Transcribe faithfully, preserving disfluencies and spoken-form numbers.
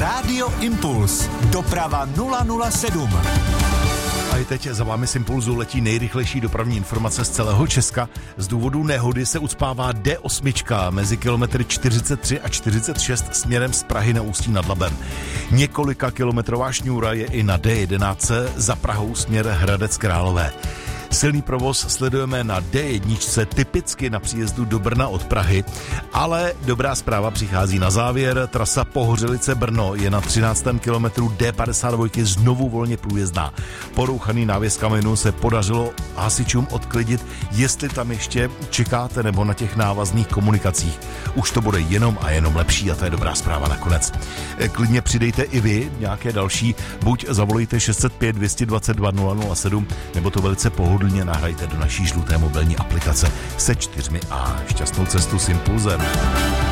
Rádio Impuls. Doprava nula nula sedm. A i teď za vámi z Impulzu letí nejrychlejší dopravní informace z celého Česka. Z důvodu nehody se ucpává D osm mezi kilometry čtyřicet tři a čtyřicet šest směrem z Prahy na Ústí nad Labem. Několika kilometrová šňůra je i na D jedenáct za Prahou směr Hradec Králové. Silný provoz sledujeme na D jedna, typicky na příjezdu do Brna od Prahy, ale dobrá zpráva přichází na závěr. Trasa Pohořelice-Brno je na třináctém kilometru D padesát dva znovu volně průjezdná. Porouchaný návěs kamenů se podařilo hasičům odklidit, jestli tam ještě čekáte nebo na těch návazných komunikacích. Už to bude jenom a jenom lepší a to je dobrá zpráva nakonec. Klidně přidejte i vy nějaké další, buď zavolejte šest set pět dvě stě dvacet dva nula nula sedm, nebo to velice pohodlně nahrajte do naší žluté mobilní aplikace se čtyřmi A. Šťastnou cestu s Impulzem.